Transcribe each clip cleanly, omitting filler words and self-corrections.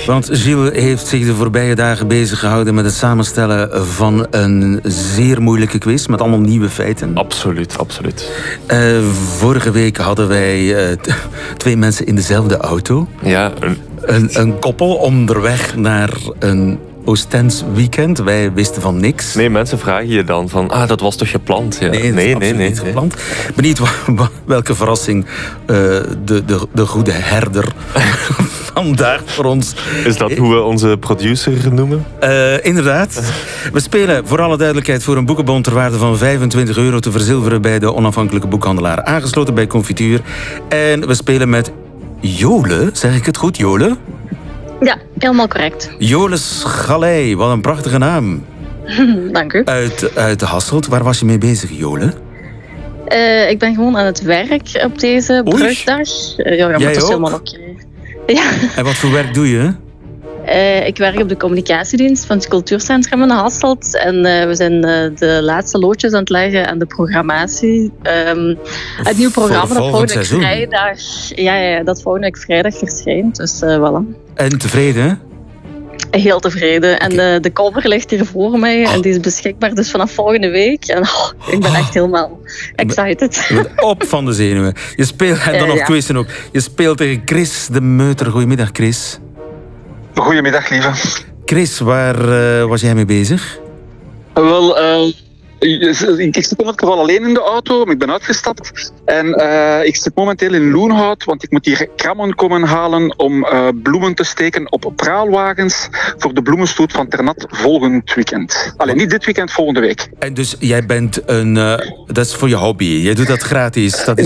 Want Gilles heeft zich de voorbije dagen bezig gehouden met het samenstellen van een zeer moeilijke quiz met allemaal nieuwe feiten. Absoluut. Vorige week hadden wij 2 mensen in dezelfde auto. Ja, Een koppel onderweg naar een Oostends weekend. Wij wisten van niks. Nee, mensen vragen je dan van, dat was toch gepland? Ja. Nee, niet gepland. Benieuwd welke verrassing de goede herder vandaag voor ons... Is dat hoe we onze producer noemen? Inderdaad. We spelen, voor alle duidelijkheid, voor een boekenbon ter waarde van €25 te verzilveren bij de onafhankelijke boekhandelaar, aangesloten bij Confituur. En we spelen met Jole, zeg ik het goed, Jole? Ja, helemaal correct. Jole Schaley, wat een prachtige naam. Dank u. Uit Hasselt. Waar was je mee bezig, Jole? Ik ben gewoon aan het werk op deze brugdag. Jij dat is ook? helemaal oké. Ja. En wat voor werk doe je? Ik werk op de communicatiedienst van het cultuurcentrum in Hasselt. En we zijn de laatste loodjes aan het leggen aan de programmatie. Het nieuwe programma dat volgende week vrijdag... Ja, dat volgende week vrijdag verschijnt. Dus voilà. En tevreden? Heel tevreden. En de cover ligt hier voor mij. En die is beschikbaar dus vanaf volgende week. En ik ben echt helemaal excited. Je bent op van de zenuwen. Je speelt, en dan nog quizzen ook. Je speelt tegen Chris de Meuter. Goedemiddag, Chris. Goedemiddag, lieve. Chris, waar was jij mee bezig? Wel, ik zit in het geval alleen in de auto, maar ik ben uitgestapt. En ik zit momenteel in Loenhout, want ik moet hier krammen komen halen om bloemen te steken op praalwagens voor de bloemenstoet van Ternat volgend weekend. Alleen niet dit weekend, volgende week. En dus jij bent dat is voor je hobby. Jij doet dat gratis. Dat is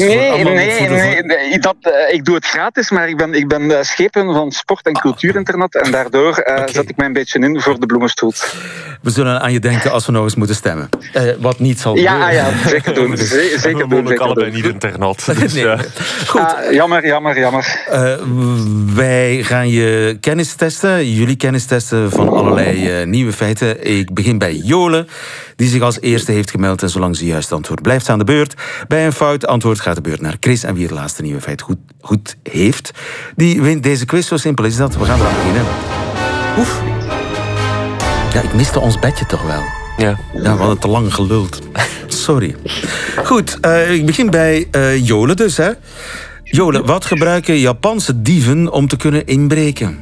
ik doe het gratis, maar ik ben schepen van sport- en cultuurinternat en daardoor zet ik mij een beetje in voor de bloemenstoet. We zullen aan je denken als we nog eens moeten stemmen. Wat niet zal gebeuren. Ja, zeker doen. We wonen allebei niet internat. Dus, nee. Goed. Jammer. Wij gaan je kennis testen. Jullie kennis testen van allerlei nieuwe feiten. Ik begin bij Jole, die zich als eerste heeft gemeld. En zolang ze juist antwoord blijft aan de beurt. Bij een fout antwoord gaat de beurt naar Chris. En wie het laatste nieuwe feit goed heeft, die wint deze quiz. Zo simpel is dat. We gaan eraan beginnen. Oef. Ja, ik miste ons bedje toch wel. Ja, we hadden te lang geluld. Sorry. Goed, ik begin bij Jole dus. Hè. Jole, wat gebruiken Japanse dieven om te kunnen inbreken?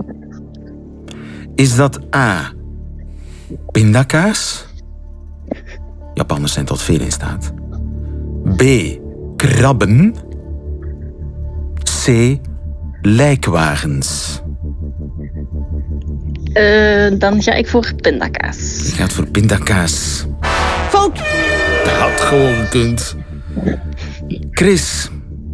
Is dat A, pindakaas? Japanners zijn tot veel in staat. B, krabben? C, lijkwagens? Dan ga ik voor pindakaas. Je gaat voor pindakaas. Fout! Dat had gewoon gekund. Chris.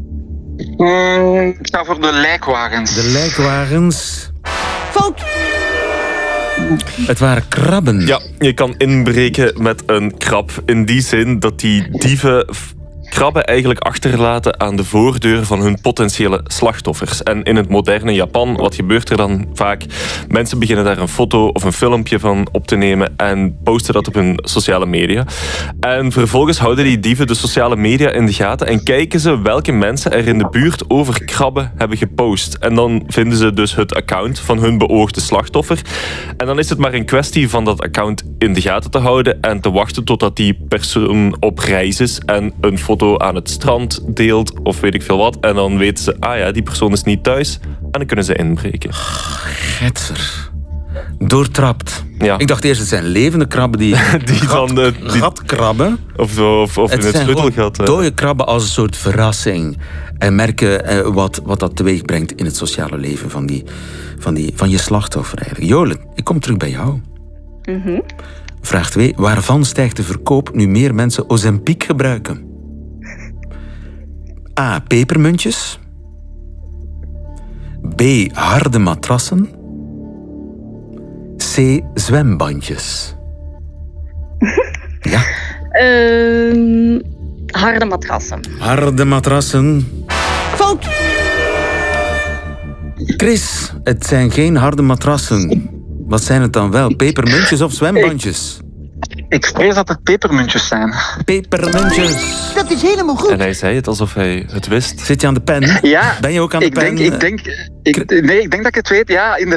Ik ga voor de lijkwagens. De lijkwagens. Fout! Het waren krabben. Ja, je kan inbreken met een krab. In die zin dat die dieven krabben eigenlijk achterlaten aan de voordeur van hun potentiële slachtoffers. En in het moderne Japan, wat gebeurt er dan vaak? Mensen beginnen daar een foto of een filmpje van op te nemen en posten dat op hun sociale media. En vervolgens houden die dieven de sociale media in de gaten en kijken ze welke mensen er in de buurt over krabben hebben gepost. En dan vinden ze dus het account van hun beoogde slachtoffer. En dan is het maar een kwestie van dat account in de gaten te houden en te wachten totdat die persoon op reis is en een foto aan het strand deelt of weet ik veel wat. En dan weten ze, die persoon is niet thuis. En dan kunnen ze inbreken. Getser. Doortrapt. Ja. Ik dacht eerst, het zijn levende krabben die gatkrabben. Of in het sleutelgat. Dode krabben als een soort verrassing. En merken wat dat teweeg brengt in het sociale leven van je slachtoffer eigenlijk. Jole, ik kom terug bij jou. Vraag 2. Waarvan stijgt de verkoop nu meer mensen Ozempic gebruiken? A. Pepermuntjes. B. Harde matrassen. C. Zwembandjes. Ja. Harde matrassen. Harde matrassen. Fout! Chris, het zijn geen harde matrassen. Wat zijn het dan wel? Pepermuntjes of zwembandjes? Ik vrees dat het pepermuntjes zijn. Pepermuntjes. Dat is helemaal goed. En hij zei het alsof hij het wist. Zit je aan de pen? Ja. Ben je ook aan de pen? Ik denk dat ik het weet. Ja,